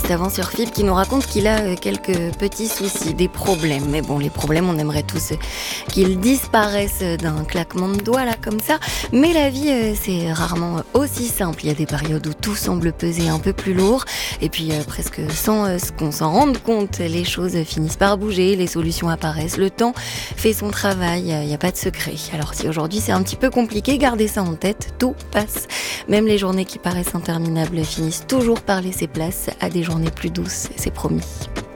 juste avant sur FIP qui nous raconte qu'il a quelques petits soucis, des problèmes. Mais bon, les problèmes, on aimerait tous qu'ils disparaissent d'un claquement de doigts là comme ça. Mais la vie, c'est rarement aussi simple. Il y a des périodes où tout semble peser un peu plus lourd. Et puis presque sans qu'on s'en rende compte, les choses finissent par bouger, les solutions apparaissent. Le temps fait son travail, il n'y a pas de secret. Alors si aujourd'hui c'est un petit peu compliqué, gardez ça en tête, tout passe. Même les journées qui paraissent interminables finissent toujours par laisser place à des journées plus douces, c'est promis.